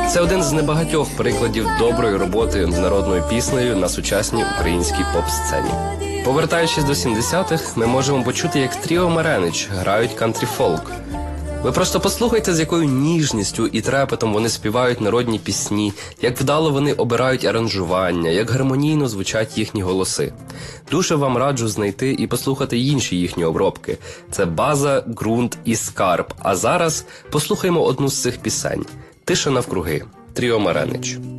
Це один з небагатьох прикладів доброї роботи з народною піснею на сучасній українській поп-сцені. Повертаючись до 70-х, ми можемо почути, як Тріо Маренич грають кантрі-фолк. Ви просто послухайте, з якою ніжністю і трепетом вони співають народні пісні, як вдало вони обирають аранжування, як гармонійно звучать їхні голоси. Дуже вам раджу знайти і послухати інші їхні обробки. Це база, ґрунт і скарб. А зараз послухаємо одну з цих пісень. «Тиша навкруги». Тріо Маренич.